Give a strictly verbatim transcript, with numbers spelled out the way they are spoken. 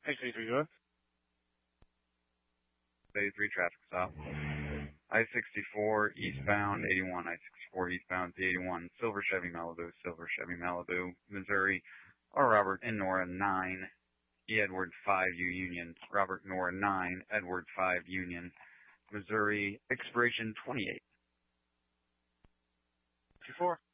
X eighty-three, go ahead. eighty-three traffic stop. I sixty-four eastbound, eighty-one, I sixty-four eastbound, eighty-one, Silver Chevy Malibu, Silver Chevy Malibu, Missouri, R. Robert and Nora nine, E. Edward five U Union, Robert Nora nine, Edward five Union, Missouri, expiration twenty-eight. fifty-four.